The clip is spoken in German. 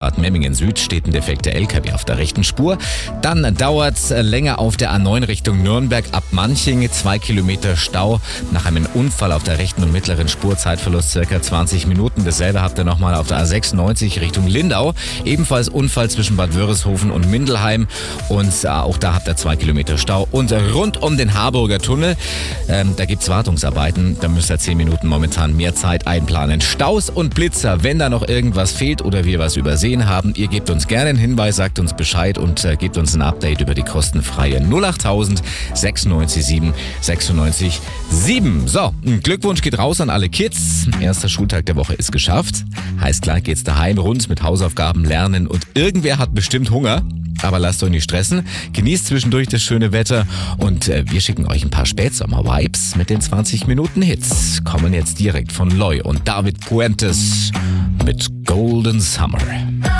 Bad Memmingen Süd steht ein defekter LKW auf der rechten Spur. Dann dauert es länger auf der A9 Richtung Nürnberg ab Manching. 2 Kilometer Stau nach einem Unfall auf der rechten und mittleren Spur. Zeitverlust circa 20 Minuten. Dasselbe habt ihr nochmal auf der A96 Richtung Lindau. Ebenfalls Unfall zwischen Bad Wörishofen und Mindelheim. Und auch da habt ihr 2 Kilometer Stau. Und rund um den Harburger Tunnel, da gibt es Wartungsarbeiten. Da müsst ihr 10 Minuten momentan mehr Zeit einplanen. Staus und Blitzer, wenn da noch irgendwas fehlt oder wir was übersehen haben, ihr gebt uns gerne einen Hinweis, sagt uns Bescheid und gebt uns ein Update über die kostenfreie 08000 96 7 96 7. So, ein Glückwunsch geht raus an alle Kids. Erster Schultag der Woche ist geschafft. Heißt, gleich geht's daheim rund mit Hausaufgaben, Lernen und irgendwer hat bestimmt Hunger. Aber lasst euch nicht stressen, genießt zwischendurch das schöne Wetter und wir schicken euch ein paar Spätsommer-Vibes mit den 20 Minuten Hits. Kommen jetzt direkt von Loy und David Puentes mit Golden Summer.